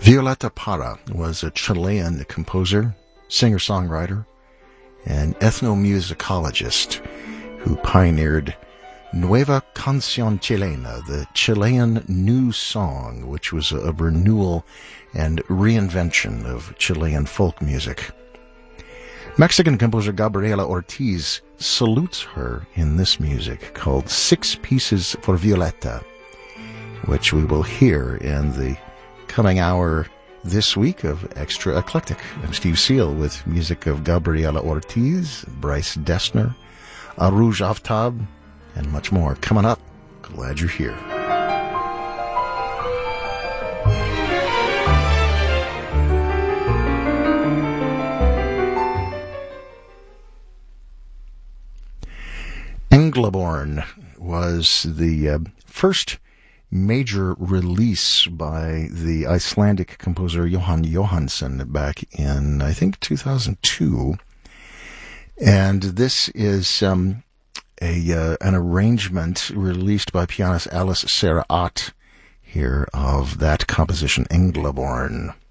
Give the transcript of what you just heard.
Violeta Parra was a Chilean composer, singer-songwriter, and ethnomusicologist who pioneered Nueva Canción Chilena, the Chilean new song, which was a renewal and reinvention of Chilean folk music. Mexican composer Gabriela Ortiz salutes her in this music called Six Pieces for Violeta, which we will hear in the coming hour this week of Extra Eclectic. I'm Steve Seal with music of Gabriela Ortiz, Bryce Dessner, Arouj Aftab, and much more. Coming up, glad you're here. Engleborn was the first major release by the Icelandic composer Jóhann Jóhannsson back in, I think, 2002. And this is an arrangement released by pianist Alice Sarah Ott here of that composition, Engleborn.